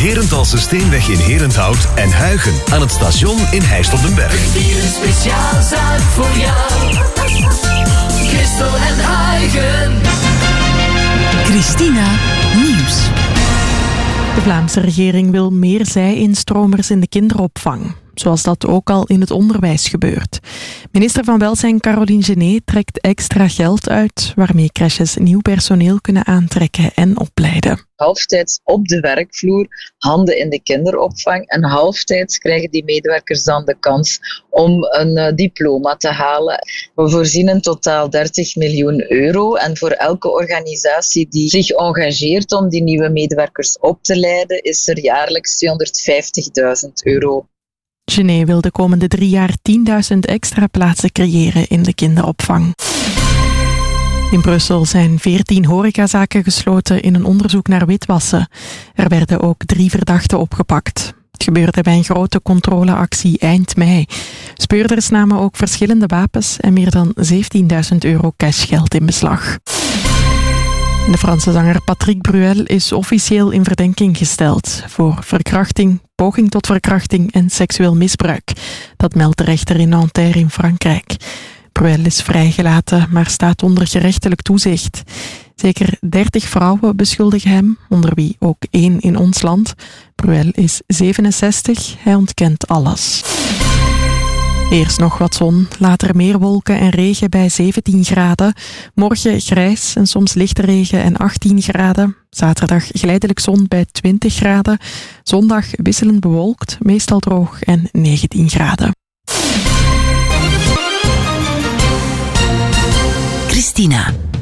Herenthalse Steenweg in Herenthout en Huigen aan het station in Heist op den Berg. Hier een speciaal zaak voor jou. Christel en Huigen. Christina Nieuws. De Vlaamse regering wil meer zij-instromers in de kinderopvang, zoals dat ook al in het onderwijs gebeurt. Minister van Welzijn Caroline Genet trekt extra geld uit, waarmee crèches nieuw personeel kunnen aantrekken en opleiden. Halftijds op de werkvloer, handen in de kinderopvang en halftijds krijgen die medewerkers dan de kans om een diploma te halen. We voorzien in totaal 30 miljoen euro en voor elke organisatie die zich engageert om die nieuwe medewerkers op te leiden, is er jaarlijks 250.000 euro. Genet wil de komende 3 jaar 10.000 extra plaatsen creëren in de kinderopvang. In Brussel zijn 14 horecazaken gesloten in een onderzoek naar witwassen. Er werden ook 3 verdachten opgepakt. Het gebeurde bij een grote controleactie eind mei. Speurders namen ook verschillende wapens en meer dan 17.000 euro cashgeld in beslag. De Franse zanger Patrick Bruel is officieel in verdenking gesteld voor verkrachting, poging tot verkrachting en seksueel misbruik. Dat meldt de rechter in Nanterre in Frankrijk. Bruel is vrijgelaten, maar staat onder gerechtelijk toezicht. Zeker 30 vrouwen beschuldigen hem, onder wie ook 1 in ons land. Bruel is 67, hij ontkent alles. Eerst nog wat zon, later meer wolken en regen bij 17 graden. Morgen grijs en soms lichte regen en 18 graden. Zaterdag geleidelijk zon bij 20 graden. Zondag wisselend bewolkt, meestal droog en 19 graden. Christina